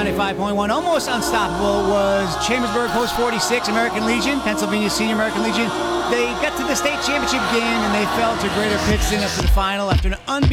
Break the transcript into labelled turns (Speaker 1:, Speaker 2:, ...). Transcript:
Speaker 1: 95.1. Almost unstoppable was Chambersburg Post 46, American Legion, Pennsylvania Senior American Legion. They got to the state championship game and they fell to Greater Pittston up to the final after an unbeaten